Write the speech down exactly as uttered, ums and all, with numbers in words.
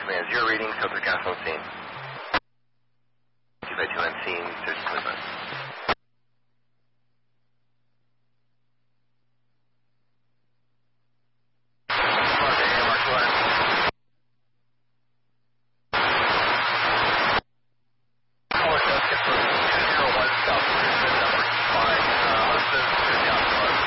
Command, zero reading, filter gas on scene. two by two on scene, thirty twenty-five.